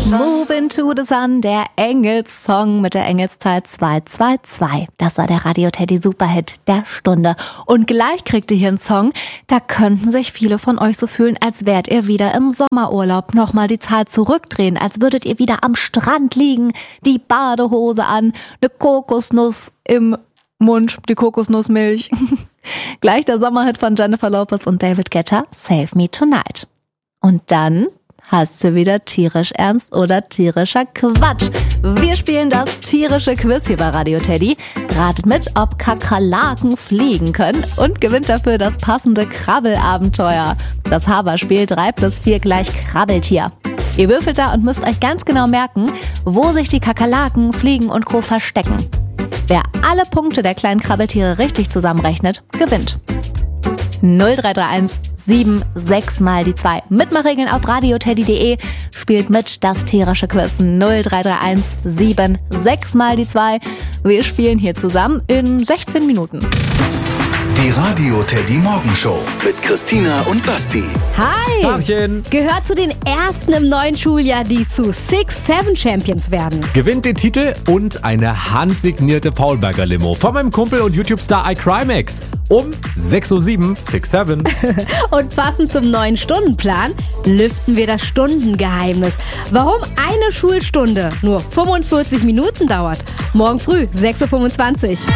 Moving to the Sun, der Engels-Song mit der Engelszahl 222. Das war der Radio Teddy Superhit der Stunde. Und gleich kriegt ihr hier einen Song, da könnten sich viele von euch so fühlen, als wärt ihr wieder im Sommerurlaub. Nochmal die Zahl zurückdrehen, als würdet ihr wieder am Strand liegen, die Badehose an, eine Kokosnuss im Mund, die Kokosnussmilch. Gleich der Sommerhit von Jennifer Lopez und David Guetta, Save Me Tonight. Und dann hast du wieder tierisch ernst oder tierischer Quatsch. Wir spielen das tierische Quiz hier bei Radio Teddy. Ratet mit, ob Kakerlaken fliegen können und gewinnt dafür das passende Krabbelabenteuer. Das Haberspiel 3+4 gleich Krabbeltier. Ihr würfelt da und müsst euch ganz genau merken, wo sich die Kakerlaken, Fliegen und Co. verstecken. Wer alle Punkte der kleinen Krabbeltiere richtig zusammenrechnet, gewinnt. 0331 76 mal die 2. Mitmachregeln auf radioteddy.de. Spielt mit, das tierische Quiz. 0331 76 mal die 2. Wir spielen hier zusammen in 16 Minuten. Die Radio Teddy Morgenshow mit Christina und Basti. Hi! Tagchen. Gehört zu den ersten im neuen Schuljahr, die zu 6-7 Champions werden. Gewinnt den Titel und eine handsignierte Paulberger Limo von meinem Kumpel und YouTube-Star iCrimex. Um 6.07 Uhr, 6-7. Und passend zum neuen Stundenplan lüften wir das Stundengeheimnis. Warum eine Schulstunde nur 45 Minuten dauert. Morgen früh, 6.25 Uhr.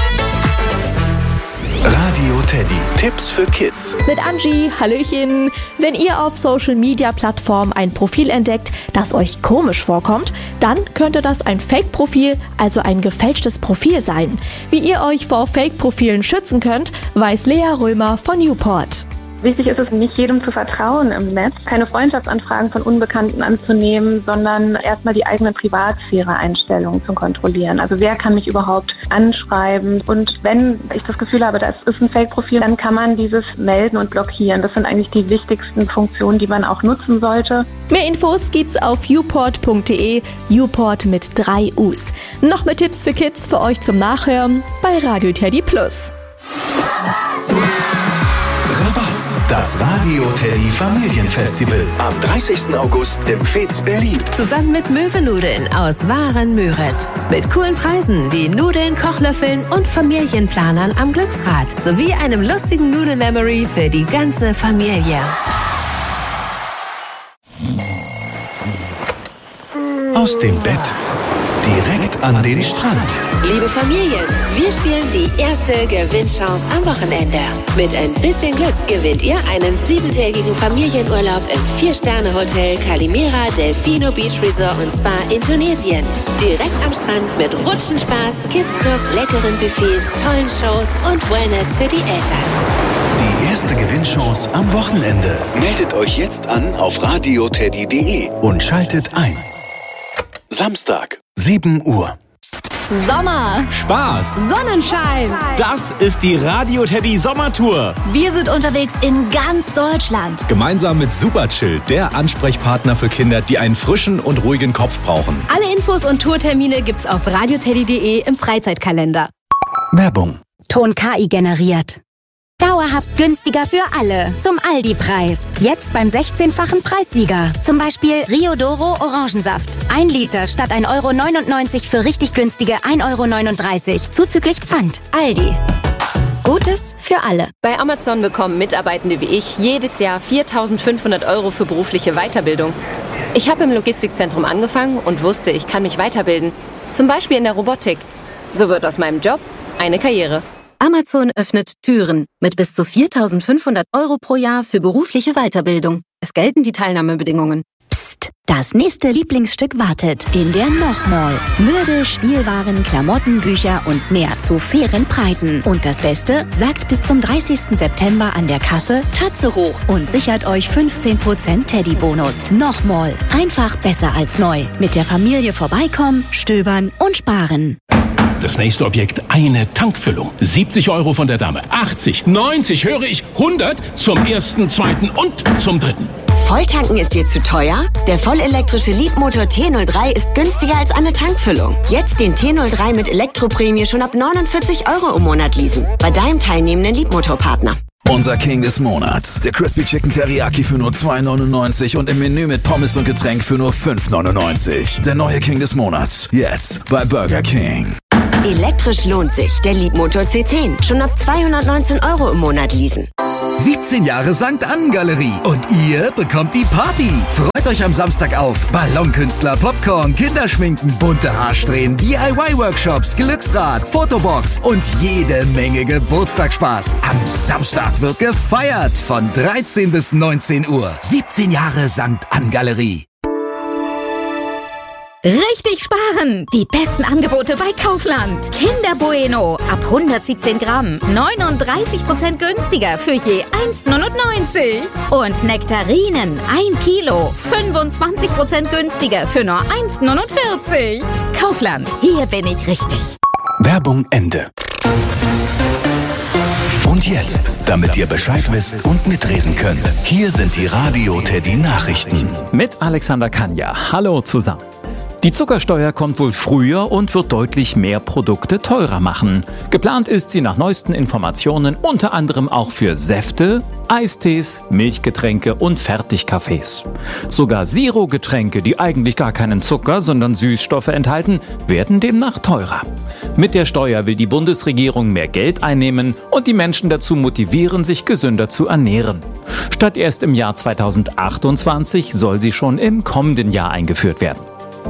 Radio Teddy. Tipps für Kids. Mit Angie, Hallöchen. Wenn ihr auf Social-Media-Plattformen ein Profil entdeckt, das euch komisch vorkommt, dann könnte das ein Fake-Profil, also ein gefälschtes Profil sein. Wie ihr euch vor Fake-Profilen schützen könnt, weiß Lea Römer von Newport. Wichtig ist es, nicht jedem zu vertrauen im Netz, keine Freundschaftsanfragen von Unbekannten anzunehmen, sondern erstmal die eigene Privatsphäre-Einstellungen zu kontrollieren. Also wer kann mich überhaupt anschreiben? Und wenn ich das Gefühl habe, das ist ein Fake-Profil, dann kann man dieses melden und blockieren. Das sind eigentlich die wichtigsten Funktionen, die man auch nutzen sollte. Mehr Infos gibt's auf youport.de, Youport mit 3 U's. Noch mehr Tipps für Kids für euch zum Nachhören bei Radio Teddy Plus. Rabatz, das Radio Teddy Familienfestival am 30. August im Fez Berlin. Zusammen mit Möwe-Nudeln aus wahren Müritz. Mit coolen Preisen wie Nudeln, Kochlöffeln und Familienplanern am Glücksrad. Sowie einem lustigen Nudelmemory für die ganze Familie. Aus dem Bett direkt an den Strand. Liebe Familien, wir spielen die erste Gewinnchance am Wochenende. Mit ein bisschen Glück gewinnt ihr einen 7-tägigen Familienurlaub im 4-Sterne-Hotel Calimera Delfino Beach Resort und Spa in Tunesien. Direkt am Strand mit Rutschenspaß, Kidsclub, leckeren Buffets, tollen Shows und Wellness für die Eltern. Die erste Gewinnchance am Wochenende. Meldet euch jetzt an auf radioteddy.de und schaltet ein. Samstag, 7 Uhr. Sommer, Spaß. Sonnenschein. Das ist die Radio Teddy Sommertour. wir sind unterwegs in ganz Deutschland. Gemeinsam mit Superchill, der Ansprechpartner für Kinder, die einen frischen und ruhigen Kopf brauchen. Alle Infos und Tourtermine gibt's auf radioteddy.de im Freizeitkalender. Werbung. Ton KI generiert. Dauerhaft günstiger für alle. Zum Aldi-Preis. Jetzt beim 16-fachen Preissieger. Zum Beispiel Rio Doro Orangensaft. 1 Liter statt 1,99 € für richtig günstige 1,39 € zuzüglich Pfand. Aldi. Gutes für alle. Bei Amazon bekommen Mitarbeitende wie ich jedes Jahr 4.500 € für berufliche Weiterbildung. Ich habe im Logistikzentrum angefangen und wusste, ich kann mich weiterbilden. Zum Beispiel in der Robotik. So wird aus meinem Job eine Karriere. Amazon öffnet Türen mit bis zu 4.500 € pro Jahr für berufliche Weiterbildung. Es gelten die Teilnahmebedingungen. Psst, das nächste Lieblingsstück wartet in der Noch-Mall. Möbel, Spielwaren, Klamotten, Bücher und mehr zu fairen Preisen. Und das Beste, sagt bis zum 30. September an der Kasse Tatze hoch und sichert euch 15% Teddy-Bonus. Noch-Mall, einfach besser als neu. Mit der Familie vorbeikommen, stöbern und sparen. Das nächste Objekt, eine Tankfüllung. 70 € von der Dame. 80, 90, höre ich, 100 zum 1., 2. und zum 3. Volltanken ist dir zu teuer? Der vollelektrische Leapmotor T03 ist günstiger als eine Tankfüllung. Jetzt den T03 mit Elektroprämie schon ab 49 € im Monat leasen. Bei deinem teilnehmenden Leapmotor-Partner. Unser King des Monats. Der Crispy Chicken Teriyaki für nur $2,99 und im Menü mit Pommes und Getränk für nur $5,99. Der neue King des Monats. Jetzt bei Burger King. Elektrisch lohnt sich. Der Leapmotor C10. Schon ab 219 € im Monat leasen. 17 Jahre St. Annen Galerie. Und ihr bekommt die Party. Freut euch am Samstag auf Ballonkünstler, Popcorn, Kinderschminken, bunte Haarsträhnen, DIY-Workshops, Glücksrad, Fotobox und jede Menge Geburtstagsspaß. Am Samstag wird gefeiert von 13 bis 19 Uhr. 17 Jahre St. Annen Galerie. Richtig sparen! Die besten Angebote bei Kaufland. Kinder Bueno ab 117 Gramm 39% günstiger für je 1,99. Und Nektarinen 1 Kilo 25% günstiger für nur 1,49. Kaufland, hier bin ich richtig. Werbung Ende. Und jetzt, damit ihr Bescheid wisst und mitreden könnt, hier sind die Radio Teddy Nachrichten. Mit Alexander Kanja. Hallo zusammen. Die Zuckersteuer kommt wohl früher und wird deutlich mehr Produkte teurer machen. Geplant ist sie nach neuesten Informationen unter anderem auch für Säfte, Eistees, Milchgetränke und Fertigkaffees. Sogar Zero-Getränke, die eigentlich gar keinen Zucker, sondern Süßstoffe enthalten, werden demnach teurer. Mit der Steuer will die Bundesregierung mehr Geld einnehmen und die Menschen dazu motivieren, sich gesünder zu ernähren. Statt erst im Jahr 2028 soll sie schon im kommenden Jahr eingeführt werden.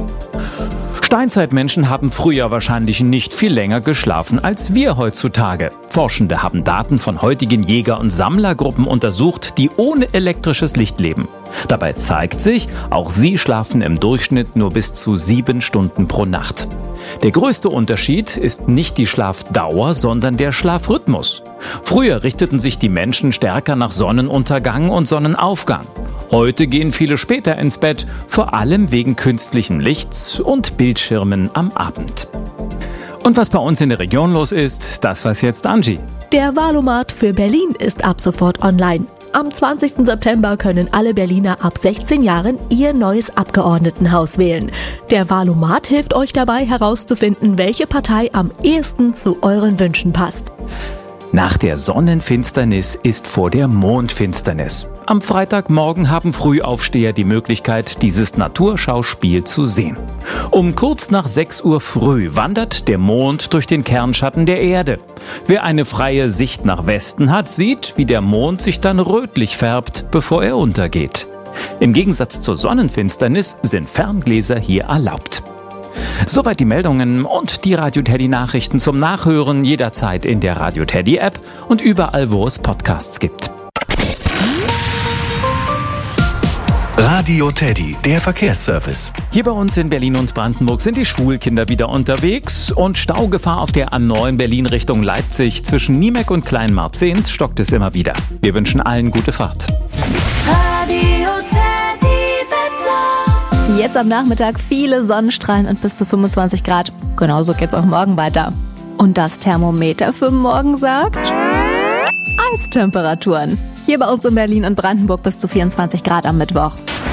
Steinzeitmenschen haben früher wahrscheinlich nicht viel länger geschlafen als wir heutzutage. Forschende haben Daten von heutigen Jäger- und Sammlergruppen untersucht, die ohne elektrisches Licht leben. Dabei zeigt sich, auch sie schlafen im Durchschnitt nur bis zu 7 Stunden pro Nacht. Der größte Unterschied ist nicht die Schlafdauer, sondern der Schlafrhythmus. Früher richteten sich die Menschen stärker nach Sonnenuntergang und Sonnenaufgang. Heute gehen viele später ins Bett, vor allem wegen künstlichen Lichts und Bildschirmen am Abend. Und was bei uns in der Region los ist, das weiß jetzt Angie. Der Wahlomat für Berlin ist ab sofort online. Am 20. September können alle Berliner ab 16 Jahren ihr neues Abgeordnetenhaus wählen. Der Wahlomat hilft euch dabei herauszufinden, welche Partei am ehesten zu euren Wünschen passt. Nach der Sonnenfinsternis ist vor der Mondfinsternis. Am Freitagmorgen haben Frühaufsteher die Möglichkeit, dieses Naturschauspiel zu sehen. Um kurz nach 6 Uhr früh wandert der Mond durch den Kernschatten der Erde. Wer eine freie Sicht nach Westen hat, sieht, wie der Mond sich dann rötlich färbt, bevor er untergeht. Im Gegensatz zur Sonnenfinsternis sind Ferngläser hier erlaubt. Soweit die Meldungen und die Radio Teddy Nachrichten zum Nachhören jederzeit in der Radio Teddy App und überall, wo es Podcasts gibt. Radio Teddy, der Verkehrsservice. Hier bei uns in Berlin und Brandenburg sind die Schulkinder wieder unterwegs und Staugefahr auf der A9 Berlin Richtung Leipzig zwischen Niemek und Kleinmarzens stockt es immer wieder. Wir wünschen allen gute Fahrt. Radio Teddy Wetter. Jetzt am Nachmittag viele Sonnenstrahlen und bis zu 25 Grad. Genauso geht's auch morgen weiter. Und das Thermometer für morgen sagt Eistemperaturen. Hier bei uns in Berlin und Brandenburg bis zu 24 Grad am Mittwoch.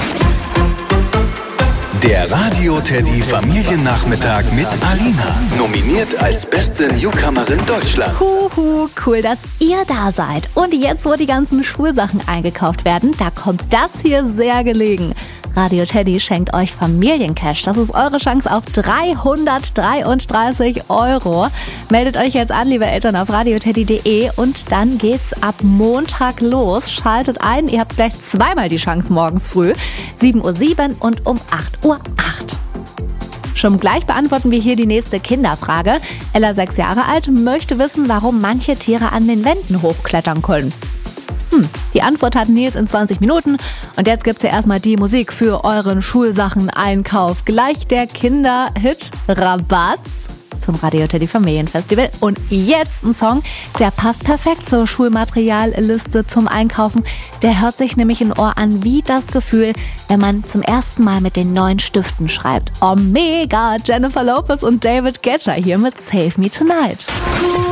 Der Radio Teddy Familiennachmittag mit Alina. Nominiert als beste Newcomerin Deutschlands. Huhu, cool, dass ihr da seid. Und jetzt, wo die ganzen Schulsachen eingekauft werden, da kommt das hier sehr gelegen. Radio Teddy schenkt euch Familiencash. Das ist eure Chance auf 333 €. Meldet euch jetzt an, liebe Eltern, auf radioteddy.de und dann geht's ab Montag los. Schaltet ein, ihr habt gleich zweimal die Chance morgens früh. 7:07 Uhr und um 8:08 Uhr. Schon gleich beantworten wir hier die nächste Kinderfrage. Ella, 6 Jahre alt, möchte wissen, warum manche Tiere an den Wänden hochklettern können. Die Antwort hat Nils in 20 Minuten. Und jetzt gibt's ja erstmal die Musik für euren Schulsachen-Einkauf. Gleich der Kinderhit Rabatz zum Radio Teddy Familienfestival. Und jetzt ein Song, der passt perfekt zur Schulmaterialliste zum Einkaufen. Der hört sich nämlich in Ohr an wie das Gefühl, wenn man zum ersten Mal mit den neuen Stiften schreibt. Oh mega! Jennifer Lopez und David Guetta hier mit Save Me Tonight.